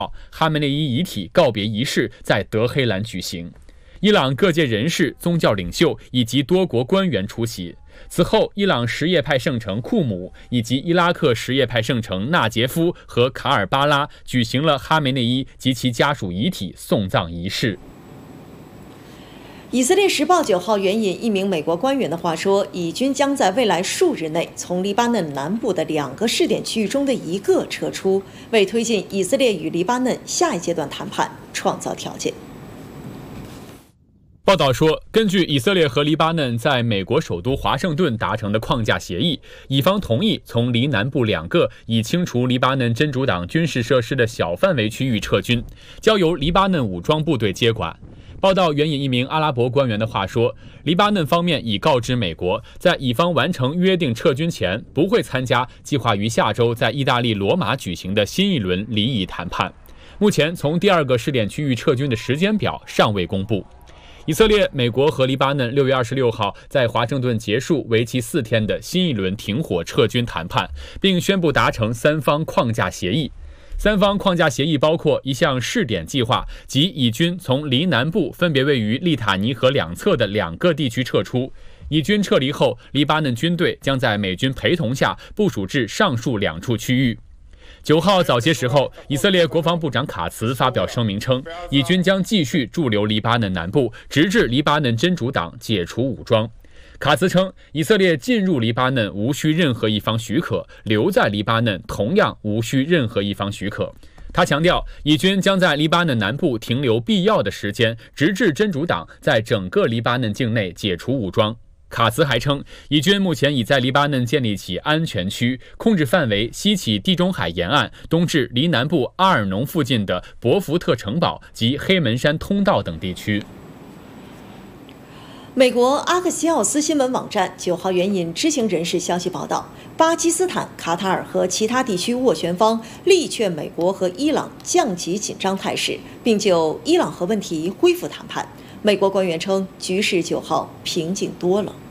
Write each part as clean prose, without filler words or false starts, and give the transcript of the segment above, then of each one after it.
哈梅内伊遗体告别仪式在德黑兰举行，伊朗各界人士、宗教领袖以及多国官员出席。此后，伊朗什叶派圣城库姆以及伊拉克什叶派圣城纳杰夫和卡尔巴拉举行了哈梅内伊及其家属遗体送葬仪式。 以色列时报9号援引一名美国官员的话说，以军将在未来数日内从黎巴嫩南部的2个试点区域中的一个撤出，为推进以色列与黎巴嫩下一阶段谈判创造条件。 报道说，根据以色列和黎巴嫩在美国首都华盛顿达成的框架协议，以方同意从黎南部2个已清除黎巴嫩真主党军事设施的小范围区域撤军，交由黎巴嫩武装部队接管。报道援引一名阿拉伯官员的话说，黎巴嫩方面已告知美国，在以方完成约定撤军前，不会参加计划于下周在意大利罗马举行的新一轮离以谈判。目前，从第2个试点区域撤军的时间表尚未公布。以色列、美国和黎巴嫩6月26号在华盛顿结束为期4天的新一轮停火撤军谈判，并宣布达成3方框架协议。3方框架协议包括一项试点计划，即以军从黎南部分别位于利塔尼河2侧的2个地区撤出。以军撤离后，黎巴嫩军队将在美军陪同下部署至上述2处区域。9号早些时候，以色列国防部长卡茨发表声明称，以军将继续驻留黎巴嫩南部，直至黎巴嫩真主党解除武装。卡茨称，以色列进入黎巴嫩无需任何一方许可，留在黎巴嫩同样无需任何一方许可。他强调，以军将在黎巴嫩南部停留必要的时间，直至真主党在整个黎巴嫩境内解除武装。卡茨还称，以军目前已在黎巴嫩建立起安全区，控制范围西起地中海沿岸，东至黎南部阿尔农附近的博福特城堡及黑门山通道等地区。 美国阿克西奥斯新闻网站9号援引知情人士消息报道，巴基斯坦、卡塔尔和其他地区斡旋方力劝美国和伊朗降级紧张态势，并就伊朗核问题恢复谈判。美国官员称，局势9号平静多了。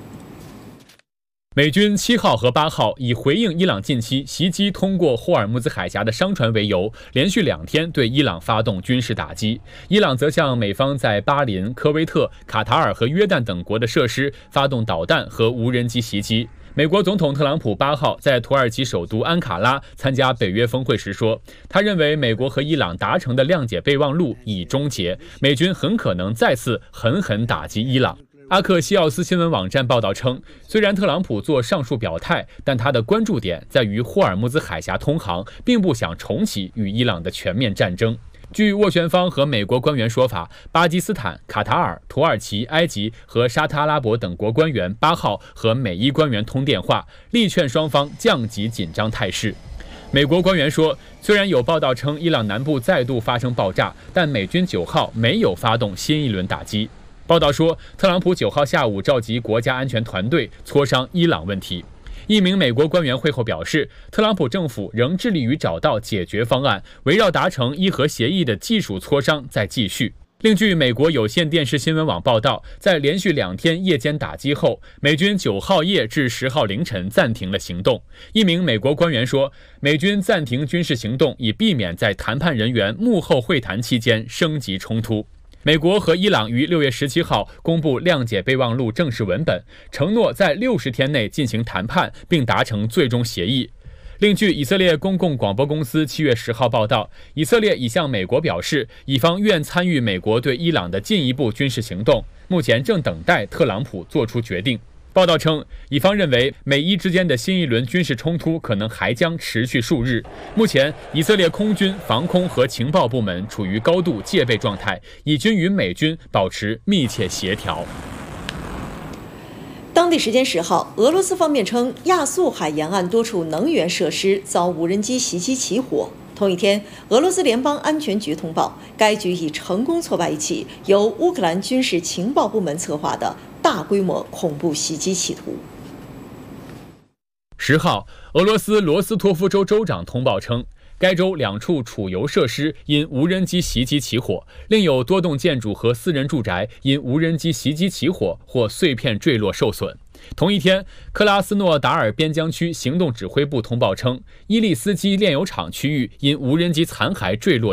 美军7号和8号以回应伊朗近期袭击通过霍尔木兹海峡的商船为由，连续2天对伊朗发动军事打击。伊朗则向美方在巴林、科威特、卡塔尔和约旦等国的设施发动导弹和无人机袭击。美国总统特朗普8号在土耳其首都安卡拉参加北约峰会时说，他认为美国和伊朗达成的谅解备忘录已终结，美军很可能再次狠狠打击伊朗。阿克西奥斯新闻网站报道称，虽然特朗普做上述表态，但他的关注点在于霍尔木兹海峡通航，并不想重启与伊朗的全面战争。据斡旋方和美国官员说法，巴基斯坦、卡塔尔、土耳其、埃及和沙特阿拉伯等国官员8号和美伊官员通电话，力劝双方降级紧张态势。美国官员说，虽然有报道称伊朗南部再度发生爆炸，但美军9号没有发动新一轮打击。报道说，特朗普9号下午召集国家安全团队磋商伊朗问题。一名美国官员会后表示，特朗普政府仍致力于找到解决方案，围绕达成伊核协议的技术磋商在继续。另据美国有线电视新闻网报道，在连续2天夜间打击后，美军9号夜至10号凌晨暂停了行动。一名美国官员说，美军暂停军事行动，以避免在谈判人员幕后会谈期间升级冲突。美国和伊朗于6月17号公布谅解备忘录正式文本，承诺在60天内进行谈判，并达成最终协议。另据以色列公共广播公司7月10号报道，以色列已向美国表示，以方愿参与美国对伊朗的进一步军事行动，目前正等待特朗普做出决定。报道称，以方认为美伊之间的新一轮军事冲突可能还将持续数日。目前，以色列空军、防空和情报部门处于高度戒备状态，以军与美军保持密切协调。 当地时间10号，俄罗斯方面称，亚速海沿岸多处能源设施遭无人机袭击起火。同一天，俄罗斯联邦安全局通报，该局已成功挫败一起由乌克兰军事情报部门策划的大规模恐怖袭击企图。 10号，俄罗斯罗斯托夫州州长通报称，该州2处储油设施因无人机袭击起火，另有多栋建筑和私人住宅因无人机袭击起火或碎片坠落受损。 同一天，克拉斯诺达尔边疆区行动指挥部通报称，伊利斯基炼油厂区域因无人机残骸坠落